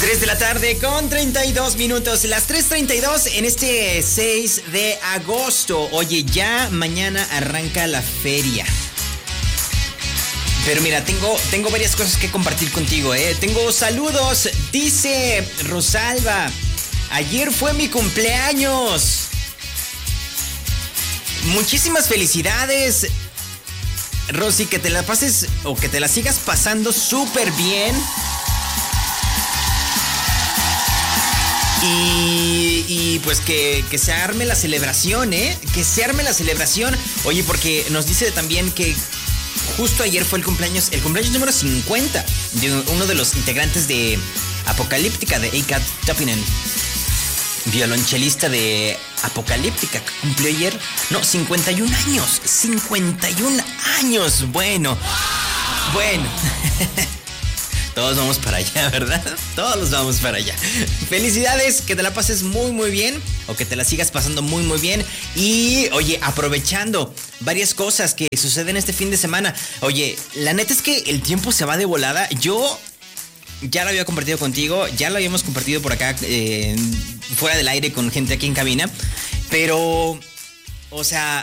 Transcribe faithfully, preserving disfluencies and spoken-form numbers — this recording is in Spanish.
tres de la tarde con treinta y dos minutos. Las tres treinta y dos en este seis de agosto. Oye, ya mañana arranca la feria. Pero mira, tengo, tengo varias cosas que compartir contigo, ¿eh? Tengo saludos. Dice Rosalba, ayer fue mi cumpleaños. Muchísimas felicidades, Rosy, que te la pases o que te la sigas pasando súper bien. Y, y pues que, que se arme la celebración, ¿eh? Que se arme la celebración. Oye, porque nos dice también que justo ayer fue el cumpleaños, el cumpleaños número cincuenta de uno de los integrantes de Apocalíptica, de A K A Toppinen, violonchelista de Apocalíptica, que cumplió ayer, no, cincuenta y un años, cincuenta y un años, bueno, bueno. Todos vamos para allá, ¿verdad? Todos vamos para allá. Felicidades, que te la pases muy, muy bien. O que te la sigas pasando muy, muy bien. Y, oye, aprovechando varias cosas que suceden este fin de semana. Oye, la neta es que el tiempo se va de volada. Yo ya lo había compartido contigo. Ya lo habíamos compartido por acá, eh, fuera del aire, con gente aquí en cabina. Pero, o sea,